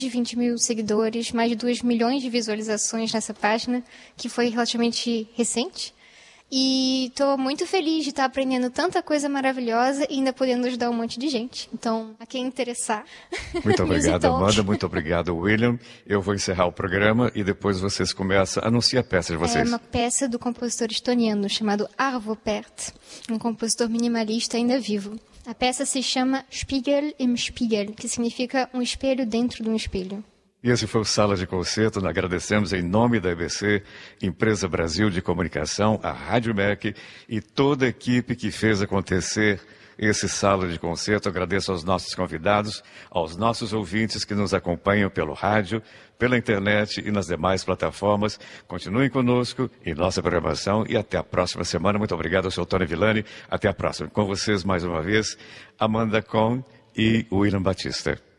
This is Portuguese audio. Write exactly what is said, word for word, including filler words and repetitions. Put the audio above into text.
de vinte mil seguidores, mais de dois milhões de visualizações nessa página, que foi relativamente recente. E estou muito feliz de estar aprendendo tanta coisa maravilhosa e ainda podendo ajudar um monte de gente. Então, a quem interessar... Muito obrigado, Amanda. Muito obrigado, William. Eu vou encerrar o programa e depois vocês começam. Anuncie a peça de vocês. É uma peça do compositor estoniano chamado Arvo Pärt, um compositor minimalista ainda vivo. A peça se chama Spiegel im Spiegel, que significa um espelho dentro de um espelho. E esse foi o Sala de Concerto. Nós agradecemos em nome da E B C, Empresa Brasil de Comunicação, a Rádio M E C e toda a equipe que fez acontecer esse Sala de Concerto. Agradeço aos nossos convidados, aos nossos ouvintes que nos acompanham pelo rádio, pela internet e nas demais plataformas. Continuem conosco em nossa programação e até a próxima semana. Muito obrigado ao senhor Tony Villani. Até a próxima. Com vocês, mais uma vez, Amanda Cohn e William Batista.